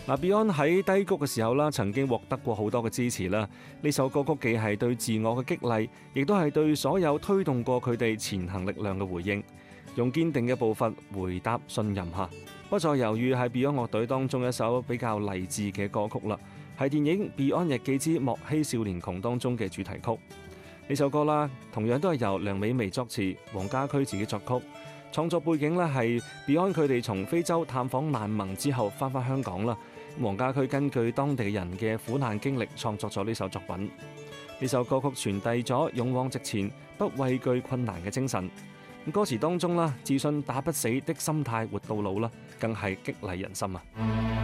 Beyond 喺低谷嘅時候啦，曾經獲得過好多嘅支持啦。呢首歌曲既係對自我嘅激勵，亦都係對所有推動過佢哋前行力量嘅回應，用堅定嘅步伐回答信任下。不再猶豫係 Beyond 樂隊當中一首比較勵志嘅歌曲啦，係電影《Beyond 日記之莫欺少年窮》當中嘅主題曲。呢首歌啦，同樣都係由梁美薇作詞，黃家駒自己作曲。創作背景咧係 Beyond 佢哋從非洲探訪難民之後翻返香港啦。黃家駒根據當地人嘅苦難經歷創作咗呢首作品。呢首歌曲傳遞咗勇往直前、不畏懼困難嘅精神。歌詞當中啦，自信打不死的心態活到老啦，更係激勵人心啊！